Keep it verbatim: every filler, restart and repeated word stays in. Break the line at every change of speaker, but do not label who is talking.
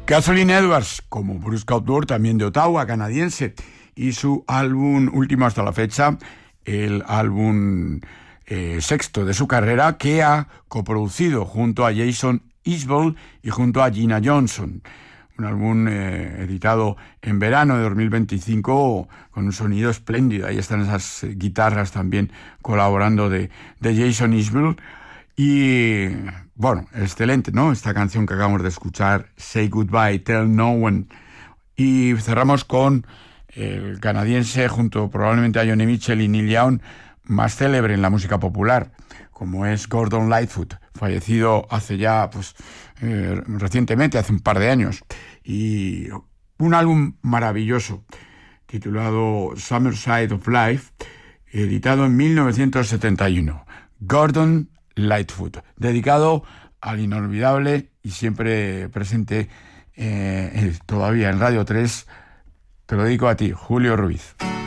Kathleen Edwards, como Bruce Cockburn, también de Ottawa, canadiense, y su álbum último hasta la fecha, el álbum eh, sexto de su carrera, que ha coproducido junto a Jason Isbell y junto a Gina Johnson. Un álbum eh, editado en verano de dos mil veinticinco con un sonido espléndido. Ahí están esas eh, guitarras también colaborando de, de Jason Isbell. Y bueno, excelente, ¿no? Esta canción que acabamos de escuchar, Say Goodbye, Tell No One. Y cerramos con el canadiense, junto probablemente a Joni Mitchell y Neil Young, más célebre en la música popular, como es Gordon Lightfoot, fallecido hace ya, pues, eh, recientemente, hace un par de años. Y un álbum maravilloso, titulado Summer Side of Life, editado en mil novecientos setenta y uno. Gordon Lightfoot, dedicado al inolvidable y siempre presente eh, todavía en Radio tres, te lo dedico a ti, Julio Ruiz.